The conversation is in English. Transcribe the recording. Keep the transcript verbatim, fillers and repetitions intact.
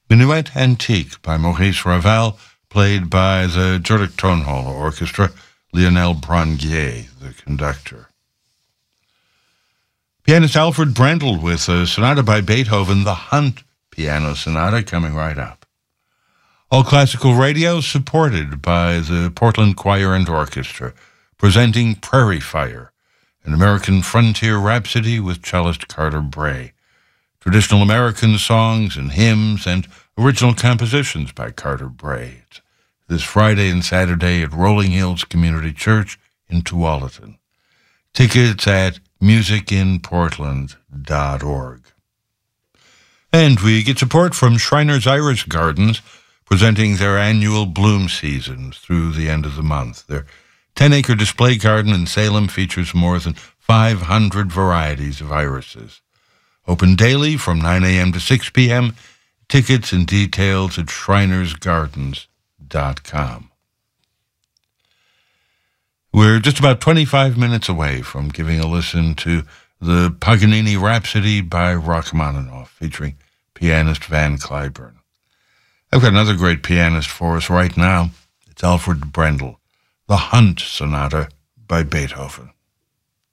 Minuet Antique by Maurice Ravel, played by the Zurich Tonhalle Orchestra, Lionel Branguier, the conductor. Pianist Alfred Brendel with a sonata by Beethoven, the Hunt Piano Sonata, coming right up. All Classical Radio supported by the Portland Choir and Orchestra, presenting Prairie Fire, an American frontier rhapsody with cellist Carter Bray. Traditional American songs and hymns and original compositions by Carter Bray. It's this Friday and Saturday at Rolling Hills Community Church in Tualatin. Tickets at music in portland dot org. And we get support from Shriners Iris Gardens, presenting their annual bloom seasons through the end of the month. Their ten-acre display garden in Salem features more than five hundred varieties of irises. Open daily from nine a.m. to six p.m. Tickets and details at shriners gardens dot com. We're just about twenty-five minutes away from giving a listen to the Paganini Rhapsody by Rachmaninoff, featuring pianist Van Cliburn. I've got another great pianist for us right now. It's Alfred Brendel, the Hunt Sonata by Beethoven.